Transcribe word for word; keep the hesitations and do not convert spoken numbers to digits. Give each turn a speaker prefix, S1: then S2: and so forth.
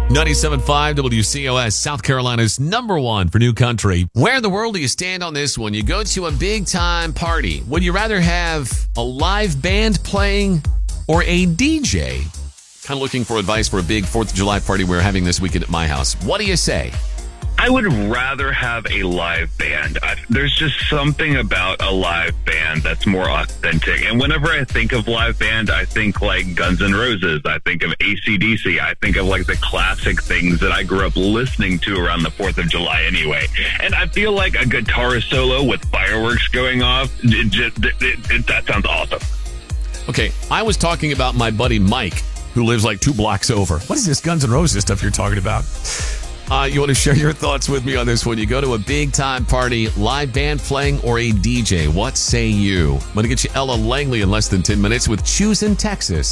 S1: ninety-seven point five W C O S, South Carolina's number one for new country. Where in the world do you stand on this one? You go to a big time party. Would you rather have a live band playing or a D J? Kind of looking for advice for a big fourth of July party we're having this weekend at my house. What do you say?
S2: I would rather have a live band. I, there's just something about a live band that's more authentic. And whenever I think of live band, I think like Guns N' Roses. I think of A C D C. I think of like the classic things that I grew up listening to around the fourth of July anyway. And I feel like a guitar solo with fireworks going off, it just, it, it, it, that sounds awesome.
S1: Okay, I was talking about my buddy Mike, who lives like two blocks over. What is this Guns N' Roses stuff you're talking about? Uh, you want to share your thoughts with me on this one? You go to a big time party, live band playing, or a D J. What say you? I'm going to get you Ella Langley in less than ten minutes with Choosing Texas.